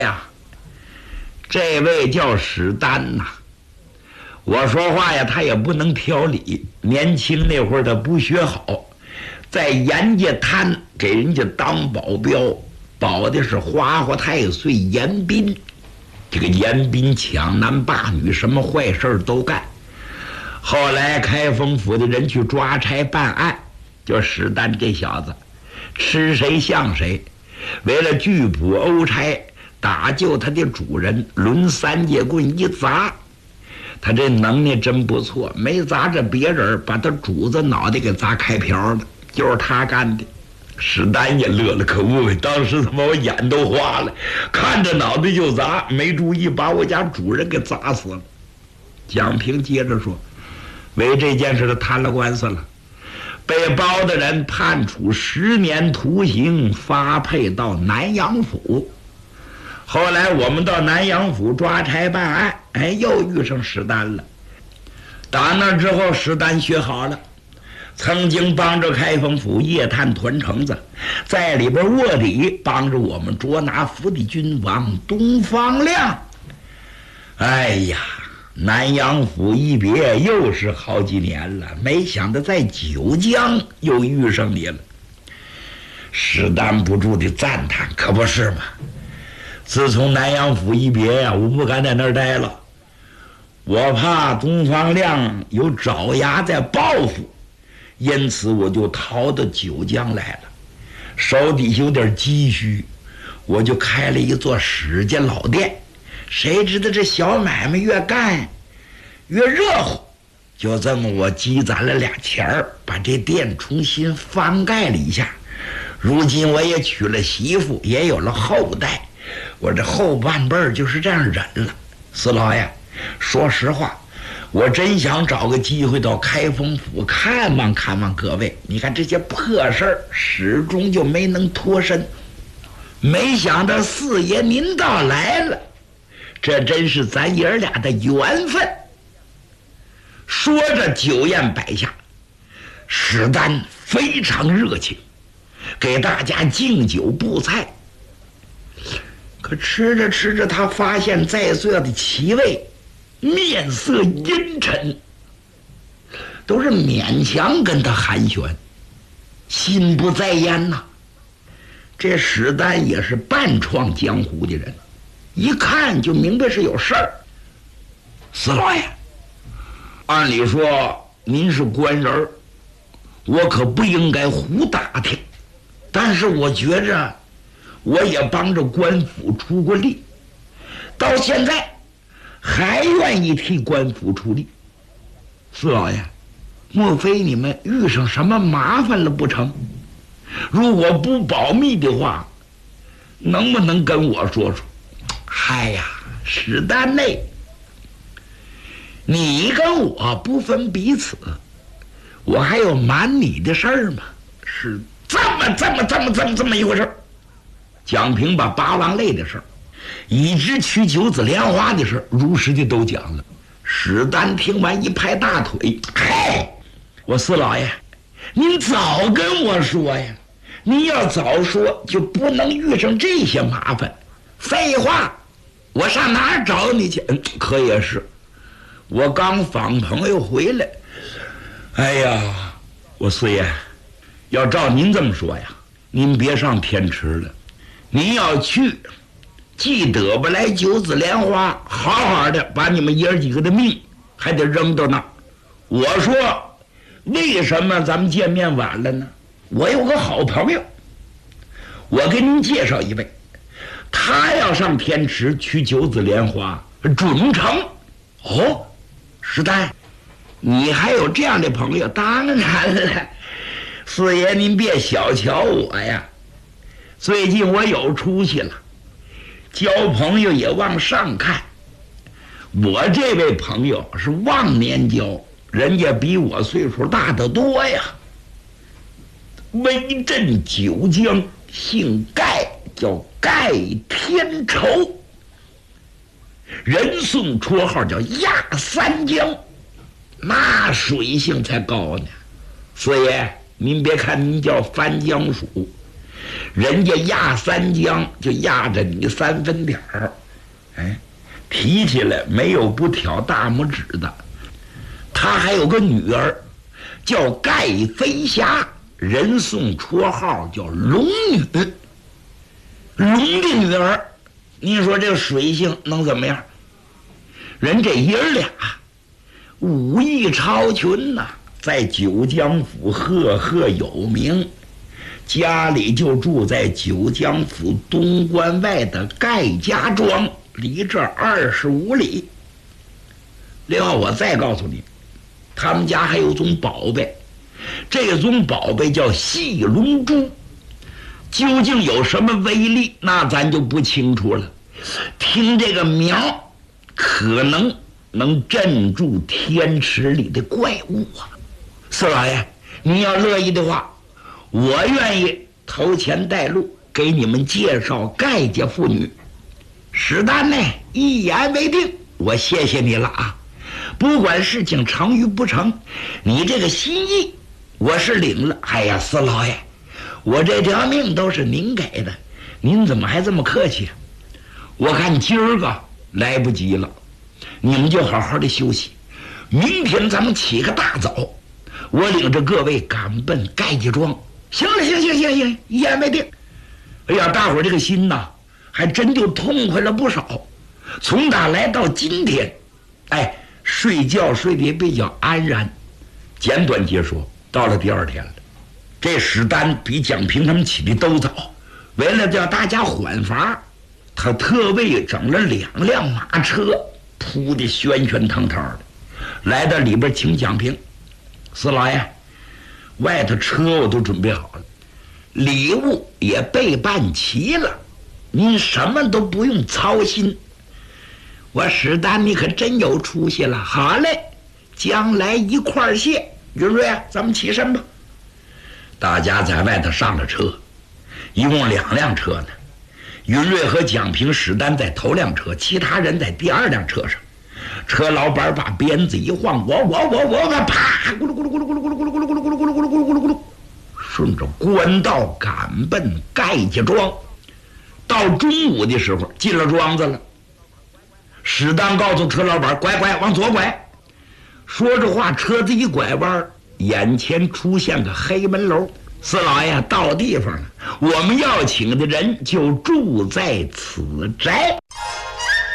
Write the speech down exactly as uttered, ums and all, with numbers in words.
呀，这位叫史丹呐。我说话呀，他也不能挑理。年轻那会儿他不学好，在严家滩给人家当保镖，保的是花花太岁严彬。这个严彬抢男霸女，什么坏事都干。后来开封府的人去抓差办案，就史丹这小子，吃谁像谁。为了拒捕欧差，打救他的主人，抡三节棍一砸，他这能耐真不错，没砸着别人，把他主子脑袋给砸开瓢了，就是他干的。史丹也乐了，可不，当时他妈我眼都花了，看着脑袋就砸，没注意把我家主人给砸死了。蒋平接着说，为这件事他摊了官司了，被包的人判处十年徒刑，发配到南阳府。后来我们到南阳府抓差办案，哎，又遇上史丹了。打那之后，史丹学好了，曾经帮着开封府夜探团城子，在里边卧底，帮着我们捉拿伏地君王东方亮。哎呀，南阳府一别又是好几年了，没想到在九江又遇上你了。史丹不住的赞叹，可不是吗？自从南阳府一别呀，我不敢在那儿待了，我怕东方亮有爪牙在报复，因此我就逃到九江来了。手底下有点积蓄，我就开了一座史家老店。谁知道这小买卖越干越热乎，就这么我积攒了俩钱儿，把这店重新翻盖了一下。如今我也娶了媳妇，也有了后代，我这后半辈儿就是这样忍了。四老爷，说实话，我真想找个机会到开封府看望看望各位。你看这些破事儿，始终就没能脱身。没想到四爷您倒来了，这真是咱爷儿俩的缘分。说着酒宴摆下，史丹非常热情，给大家敬酒布菜。可吃着吃着，他发现在座的七位面色阴沉，都是勉强跟他寒暄，心不在焉呐。这史丹也是半闯江湖的人，一看就明白是有事儿。四老爷，按理说您是官人，我可不应该胡打听，但是我觉着我也帮着官府出过力，到现在还愿意替官府出力。四老爷，莫非你们遇上什么麻烦了不成？如果不保密的话，能不能跟我说说？嗨呀，史丹内，你跟我不分彼此，我还有瞒你的事儿吗？是这么这么这么这么这么一回事儿。蒋平把八王泪的事儿，以直取九子莲花的事儿，如实的都讲了。史丹听完一拍大腿，嗨，我四老爷，您早跟我说呀！您要早说，就不能遇上这些麻烦。废话，我上哪儿找你去？嗯，可也是，我刚访朋友回来。哎呀，我四爷，要照您这么说呀，您别上天池了。您要去，记得不来九子莲花，好好的把你们爷儿几个的命还得扔到那儿。我说，为什么咱们见面晚了呢？我有个好朋友，我给您介绍一位，他要上天池取九子莲花，准成。哦，石丹，你还有这样的朋友？当然了，四爷您别小瞧我呀。最近我有出息了，交朋友也往上看。我这位朋友是忘年交，人家比我岁数大得多呀。威震九江，姓盖，叫盖天仇，人送绰号叫压三江，那水性才高呢。四爷，您别看您叫翻江鼠， 人家压三江就压着你三分点儿，哎，提起来没有不挑大拇指的。他还有个女儿叫盖飞霞，人送绰号叫龙女。龙的女儿，你说这个水性能怎么样？人这爷儿俩武艺超群呐、啊，在九江府赫赫有名，家里就住在九江府东关外的盖家庄，离这二十五里。另外，我再告诉你，他们家还有种宝贝，这种宝贝叫细龙珠，究竟有什么威力，那咱就不清楚了。听这个苗，可能能镇住天池里的怪物啊！四老爷，你要乐意的话，我愿意投钱带路，给你们介绍盖家妇女。史丹呢，一言为定，我谢谢你了啊！不管事情成与不成，你这个心意我是领了。哎呀，四老爷，我这条命都是您给的，您怎么还这么客气啊？我看今儿个来不及了，你们就好好的休息，明天咱们起个大早，我领着各位赶奔盖家庄。行了，行行行行，一言为定。哎呀，大伙儿这个心呐，还真就痛快了不少。从打来到今天，哎，睡觉睡得也比较安然。简短结说，到了第二天了，这史丹比蒋平他们起的都早，为了叫大家缓乏，他特为整了两辆马车，铺的喧喧腾腾的，来到里边请蒋平。四老爷，外头车我都准备好了，礼物也备办齐了，您什么都不用操心。我史丹你可真有出息了。好嘞，将来一块儿谢。云瑞啊，咱们起身吧。大家在外头上了车，一共两辆车呢。云瑞和蒋平、史丹在头辆车，其他人在第二辆车上。车老板把鞭子一晃，我我我我我，啪，咕噜咕噜咕噜咕噜咕噜咕噜咕噜咕噜咕噜咕噜咕噜咕噜咕噜咕噜，顺着官道赶奔盖家庄。到中午的时候，进了庄子了。史丹告诉车老板：“拐拐，往左拐。”说着话，车子一拐弯，眼前出现个黑门楼。四老爷到地方了，我们要请的人就住在此宅。